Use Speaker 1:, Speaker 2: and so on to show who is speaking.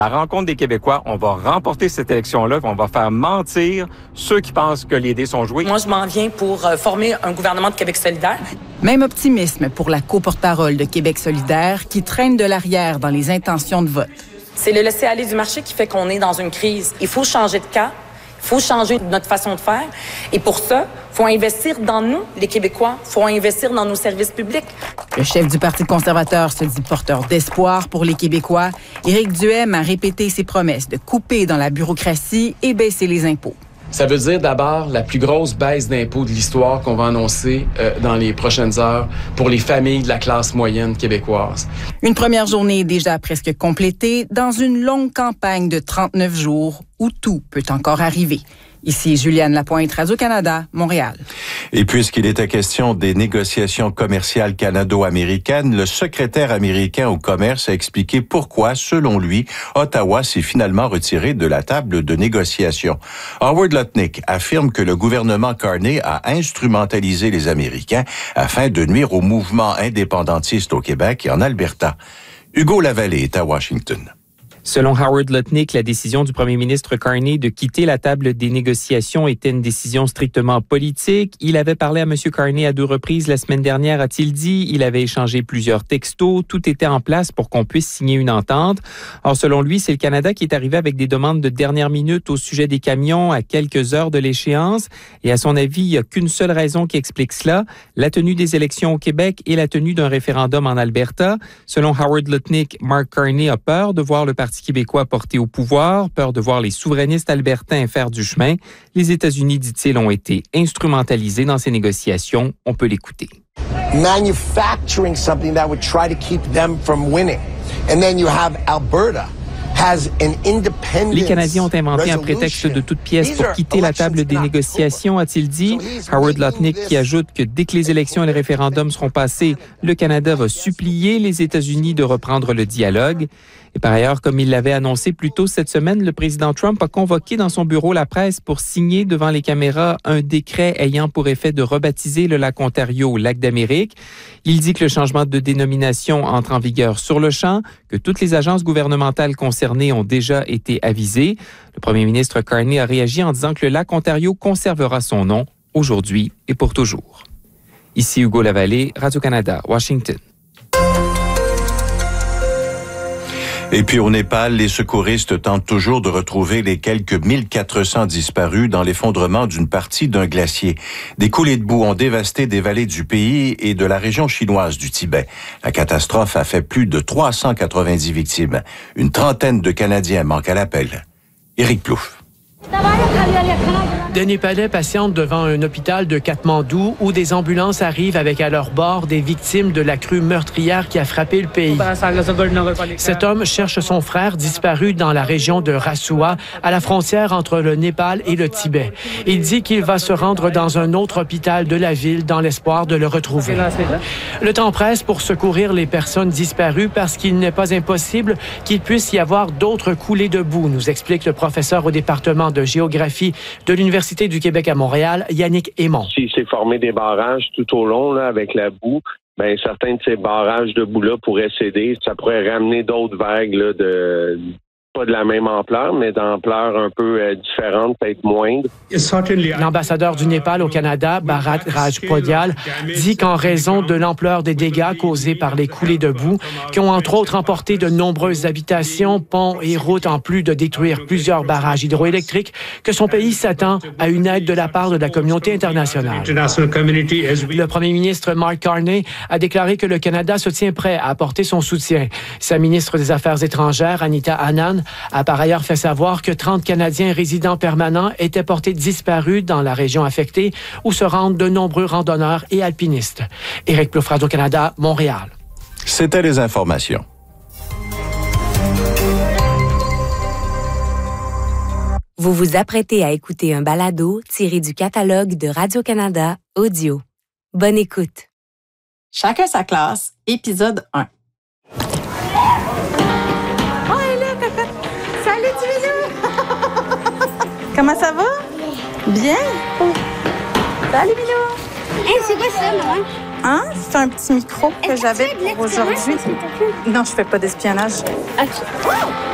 Speaker 1: À la rencontre des Québécois, on va remporter cette élection-là, on va faire mentir ceux qui pensent que les dés sont joués.
Speaker 2: Moi, je m'en viens pour former un gouvernement de Québec solidaire.
Speaker 3: Même optimisme pour la co-porte-parole de Québec solidaire qui traîne de l'arrière dans les intentions de vote.
Speaker 2: C'est le laisser-aller du marché qui fait qu'on est dans une crise. Il faut changer de cap, il faut changer notre façon de faire. Et pour ça, il faut investir dans nous, les Québécois. Il faut investir dans nos services publics.
Speaker 3: Le chef du Parti conservateur se dit porteur d'espoir pour les Québécois. Éric Duhaime a répété ses promesses de couper dans la bureaucratie et baisser les impôts.
Speaker 4: Ça veut dire d'abord la plus grosse baisse d'impôts de l'histoire qu'on va annoncer dans les prochaines heures pour les familles de la classe moyenne québécoise.
Speaker 3: Une première journée déjà presque complétée dans une longue campagne de 39 jours où tout peut encore arriver. Ici Juliane Lapointe, Radio-Canada, Montréal.
Speaker 5: Et puisqu'il était question des négociations commerciales canado-américaines, le secrétaire américain au commerce a expliqué pourquoi, selon lui, Ottawa s'est finalement retiré de la table de négociation. Howard Lutnick affirme que le gouvernement Carney a instrumentalisé les Américains afin de nuire au mouvement indépendantiste au Québec et en Alberta. Hugo Lavallée est à Washington.
Speaker 6: Selon Howard Lutnick, la décision du premier ministre Carney de quitter la table des négociations était une décision strictement politique. Il avait parlé à M. Carney à 2 reprises la semaine dernière, a-t-il dit. Il avait échangé plusieurs textos. Tout était en place pour qu'on puisse signer une entente. Or, selon lui, c'est le Canada qui est arrivé avec des demandes de dernière minute au sujet des camions à quelques heures de l'échéance. Et à son avis, il n'y a qu'une seule raison qui explique cela, la tenue des élections au Québec et la tenue d'un référendum en Alberta. Selon Howard Lutnick, Mark Carney a peur de voir le Parti québécois porté au pouvoir, peur de voir les souverainistes albertains faire du chemin. Les États-Unis, dit-il, ont été instrumentalisés dans ces négociations. On peut l'écouter.
Speaker 7: Manufacturing something that would try to keep them from winning. And then you have Alberta.
Speaker 6: Les Canadiens ont inventé un prétexte de toute pièce pour quitter la table des négociations, a-t-il dit. Howard Lutnick qui ajoute que dès que les élections et les référendums seront passés, le Canada va supplier les États-Unis de reprendre le dialogue. Et par ailleurs, comme il l'avait annoncé plus tôt cette semaine, le président Trump a convoqué dans son bureau la presse pour signer devant les caméras un décret ayant pour effet de rebaptiser le lac Ontario lac d'Amérique. Il dit que le changement de dénomination entre en vigueur sur le champ, que toutes les agences gouvernementales concernées ont déjà été avisées. Le premier ministre Carney a réagi en disant que le lac Ontario conservera son nom aujourd'hui et pour toujours. Ici Hugo Lavallée, Radio-Canada, Washington.
Speaker 5: Et puis au Népal, les secouristes tentent toujours de retrouver les quelques 1400 disparus dans l'effondrement d'une partie d'un glacier. Des coulées de boue ont dévasté des vallées du pays et de la région chinoise du Tibet. La catastrophe a fait plus de 390 victimes. Une trentaine de Canadiens manquent à l'appel. Éric Plouffe.
Speaker 8: Des Népalais patientent devant un hôpital de Katmandou où des ambulances arrivent avec à leur bord des victimes de la crue meurtrière qui a frappé le pays. Cet homme cherche son frère disparu dans la région de Rasua, à la frontière entre le Népal et le Tibet. Il dit qu'il va se rendre dans un autre hôpital de la ville dans l'espoir de le retrouver. Le temps presse pour secourir les personnes disparues parce qu'il n'est pas impossible qu'il puisse y avoir d'autres coulées de boue, nous explique le professeur au département de géographie de l'Université du Québec à Montréal, Yannick Aymon.
Speaker 9: S'il s'est formé des barrages tout au long là, avec la boue, ben certains de ces barrages de boue-là pourraient céder. Ça pourrait ramener d'autres vagues là, pas de la même ampleur, mais d'ampleur un peu différente, peut-être moindre.
Speaker 8: L'ambassadeur du Népal au Canada, Bharat Rajpodial, dit qu'en raison de l'ampleur des dégâts causés par les coulées de boue, qui ont entre autres emporté de nombreuses habitations, ponts et routes, en plus de détruire plusieurs barrages hydroélectriques, que son pays s'attend à une aide de la part de la communauté internationale. Le premier ministre Mark Carney a déclaré que le Canada se tient prêt à apporter son soutien. Sa ministre des Affaires étrangères, Anita Anand, a par ailleurs fait savoir que 30 Canadiens résidents permanents étaient portés disparus dans la région affectée où se rendent de nombreux randonneurs et alpinistes. Éric Plouffe, Radio-Canada, Montréal.
Speaker 5: C'était les informations.
Speaker 10: Vous vous apprêtez à écouter un balado tiré du catalogue de Radio-Canada Audio. Bonne écoute.
Speaker 11: Chacun sa classe, épisode 1. Comment ça va? Bien. Salut, Minou.
Speaker 12: Hey, c'est quoi ça, maman?
Speaker 11: Hein? C'est un petit micro que j'avais pour aujourd'hui. Non, je fais pas d'espionnage.
Speaker 12: OK.